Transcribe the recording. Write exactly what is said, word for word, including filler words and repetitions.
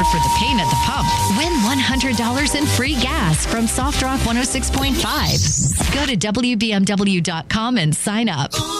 for the pain at the pump. Win one hundred dollars in free gas from Soft Rock one oh six point five. Go to W B M W dot com and sign up.